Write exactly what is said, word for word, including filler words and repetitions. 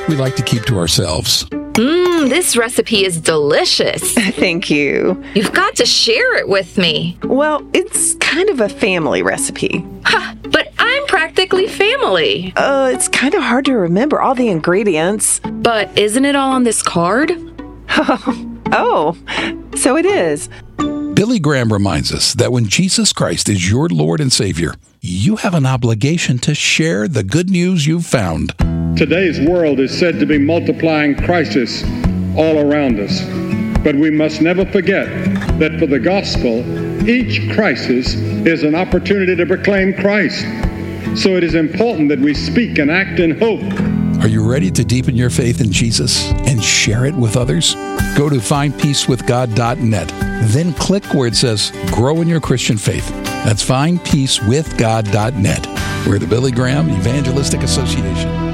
we like to keep to ourselves. Mmm, this recipe is delicious. Thank you. You've got to share it with me. Well, it's kind of a family recipe. Ha, but I'm practically family. Uh, it's kind of hard to remember all the ingredients. But isn't it all on this card? Oh, so it is. Billy Graham reminds us that when Jesus Christ is your Lord and Savior, you have an obligation to share the good news you've found. Today's world is said to be multiplying crisis all around us. But we must never forget that for the gospel, each crisis is an opportunity to proclaim Christ. So it is important that we speak and act in hope. Are you ready to deepen your faith in Jesus and share it with others? Go to find peace with god dot net. Then click where it says Grow in Your Christian Faith. That's find peace with god dot net. We're the Billy Graham Evangelistic Association.